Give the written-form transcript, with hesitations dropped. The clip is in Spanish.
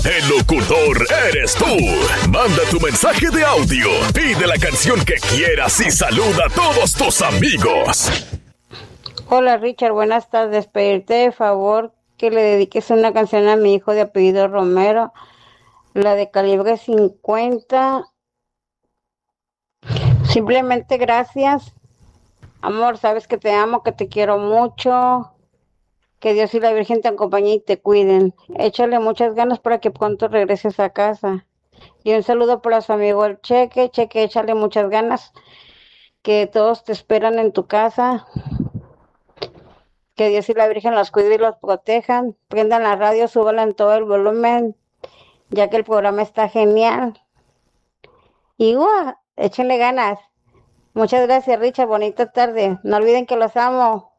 El locutor eres tú. Manda tu mensaje de audio, pide la canción que quieras y saluda a todos tus amigos. Hola Richard, buenas tardes. Pedirte de favor que le dediques una canción a mi hijo de apellido Romero, la de calibre 50. Simplemente gracias. Amor, sabes que te amo, que te quiero mucho. Que Dios y la Virgen te acompañen y te cuiden. Échale muchas ganas para que pronto regreses a casa. Y un saludo para su amigo el Cheque. Cheque, échale muchas ganas. Que todos te esperan en tu casa. Que Dios y la Virgen los cuide y los protejan. Prendan la radio, súbanla en todo el volumen, ya que el programa está genial. Y échenle ganas. Muchas gracias, Richard. Bonita tarde. No olviden que los amo.